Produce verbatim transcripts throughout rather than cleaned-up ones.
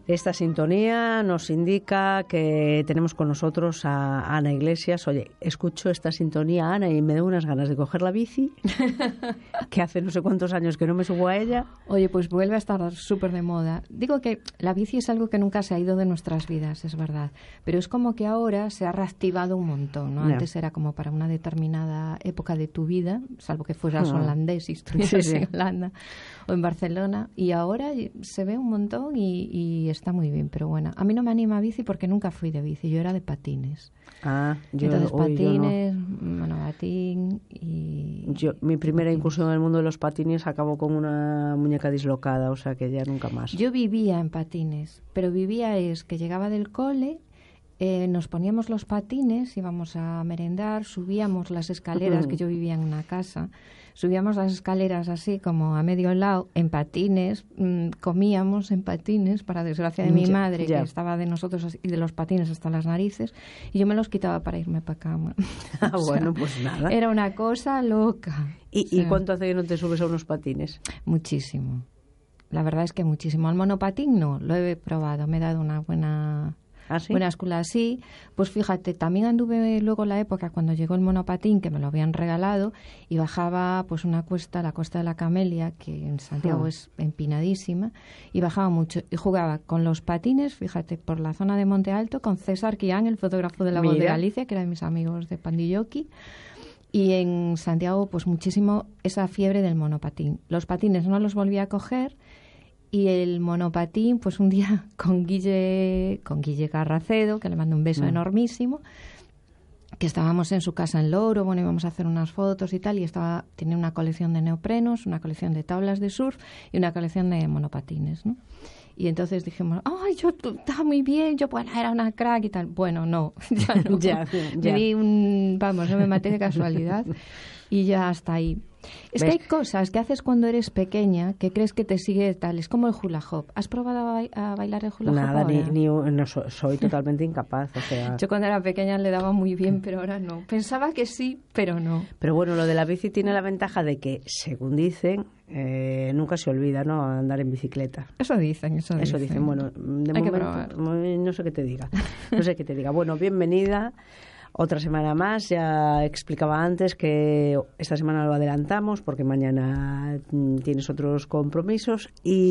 Esta sintonía nos indica que tenemos con nosotros a Ana Iglesias. Oye, escucho esta sintonía, Ana, y me da unas ganas de coger la bici, que hace no sé cuántos años que no me subo a ella. Oye, pues vuelve a estar súper de moda. Digo que la bici es algo que nunca se ha ido de nuestras vidas, es verdad. Pero es como que ahora se ha reactivado un montón, ¿no? Yeah. Antes era como para una determinada época de tu vida, salvo que fueras no. holandés y estuvieras sí, sí. en Holanda o en Barcelona. Y ahora se ve un montón y, y está muy bien. Pero bueno, a mí no me anima bici porque nunca fui de bici. Yo era de patines. Ah, yo, Entonces, uy, patines, yo no. monopatín y... Yo, mi primera patines. incursión en el mundo de los patines acabó con una muñeca dislocada, o sea que ya nunca más. Yo vivía en patines, pero vivía es que llegaba del cole, eh, nos poníamos los patines, íbamos a merendar, subíamos las escaleras, que yo vivía en una casa, subíamos las escaleras así como a medio lado en patines, mmm, comíamos en patines, para desgracia de mi ya, madre, ya. que estaba de nosotros y de los patines hasta las narices, y yo me los quitaba para irme para cama. Ah, O sea, bueno, pues nada. Era una cosa loca. ¿Y, O sea, ¿Y cuánto hace que no te subes a unos patines? Muchísimo. La verdad es que muchísimo. Al monopatín no, lo he probado, me he dado una buena... ¿Ah, sí? Buena escuela, así. Pues fíjate, también anduve luego la época cuando llegó el monopatín, que me lo habían regalado, y bajaba pues una cuesta, la Costa de la Camelia, que en Santiago Hmm. es empinadísima, y bajaba mucho. Y jugaba con los patines, fíjate, por la zona de Monte Alto, con César Quián, el fotógrafo de La Voz de Mira. Galicia, que era de mis amigos de Pandilloqui. Y en Santiago, pues muchísimo esa fiebre del monopatín. Los patines no los volví a coger. Y el monopatín, pues un día con Guille, con Guille Carracedo, que le mando un beso Mm. enormísimo, que estábamos en su casa en Louro, bueno, íbamos a hacer unas fotos y tal, y estaba, tenía una colección de neoprenos, una colección de tablas de surf y una colección de monopatines, ¿no? Y entonces dijimos, ay, yo estaba muy bien, yo bueno, era una crack y tal. Bueno, no, ya no. ya, ya. Me di un, vamos, no me maté de casualidad y ya hasta ahí. Es ¿Ves? que hay cosas que haces cuando eres pequeña que crees que te sigue tal. Es como el hula hop. ¿Has probado a, ba- a bailar el hula hop Nada, ahora? ni, ni no, so- soy totalmente incapaz, o sea... Yo cuando era pequeña le daba muy bien, pero ahora no. Pensaba que sí, pero no. Pero bueno, lo de la bici tiene la ventaja de que, según dicen, eh, nunca se olvida, ¿no?, andar en bicicleta. Eso dicen, eso dicen. Eso dicen, bueno, de Hay que momento, probar. muy- no sé qué te diga. No sé qué te diga. Bueno, bienvenida. Otra semana más. Ya explicaba antes que esta semana lo adelantamos porque mañana mm, tienes otros compromisos.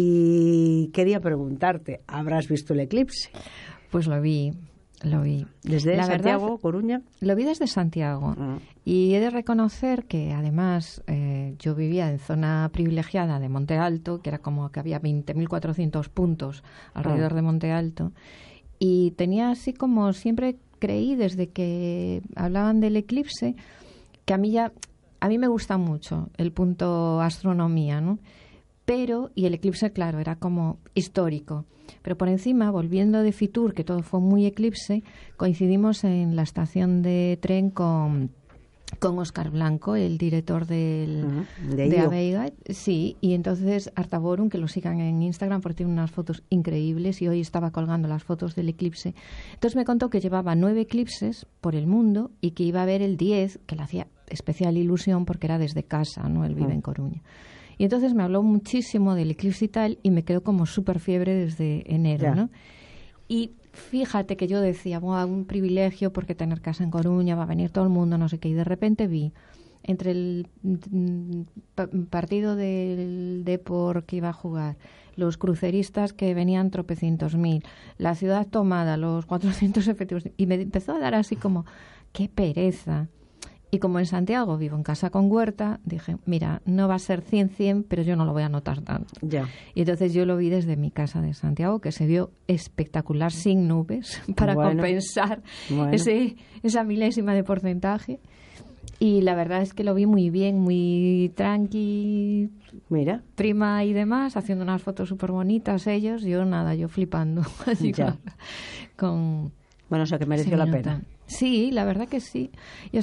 Y quería preguntarte, ¿habrás visto el eclipse? Pues lo vi, lo vi. Desde La Santiago, verdad, Coruña. lo vi desde Santiago. Mm. Y he de reconocer que además eh, yo vivía en zona privilegiada de Monte Alto, que era como que había veinte mil cuatrocientos puntos alrededor Ah. de Monte Alto. Y tenía así como siempre creí desde que hablaban del eclipse, que a mí ya, a mí me gusta mucho el punto astronomía, ¿no? Pero, y el eclipse, claro, era como histórico. Pero por encima, volviendo de Fitur, que todo fue muy eclipse, coincidimos en la estación de tren con... con Óscar Blanco, el director del, Uh-huh. de, De I O. Aveiga. Sí, y entonces Artaborum, que lo sigan en Instagram porque tiene unas fotos increíbles y hoy estaba colgando las fotos del eclipse. Entonces me contó que llevaba nueve eclipses por el mundo y que iba a haber el diez, que le hacía especial ilusión porque era desde casa, ¿no? Él vive Uh-huh. en Coruña. Y entonces me habló muchísimo del eclipse y tal y me quedó como súper fiebre desde enero, Ya. ¿no? Y fíjate que yo decía, bueno, un privilegio porque tener casa en Coruña, va a venir todo el mundo, no sé qué. Y de repente vi, entre el mm, pa- partido del Depor que iba a jugar, los cruceristas que venían tropecientos mil, la ciudad tomada, los cuatrocientos efectivos, y me empezó a dar así como, qué pereza. Y como en Santiago vivo en casa con huerta, dije, mira, no va a ser cien cien, pero yo no lo voy a notar tanto. Ya. Y entonces yo lo vi desde mi casa de Santiago, que se vio espectacular, sin nubes, para Bueno, compensar bueno. ese esa milésima de porcentaje. Y la verdad es que lo vi muy bien, muy tranqui, Mira. prima y demás, haciendo unas fotos súper bonitas ellos. Yo nada, yo flipando. Así Ya. con, con Bueno, o sea que mereció ese la minuto. pena. Sí, la verdad que sí. Y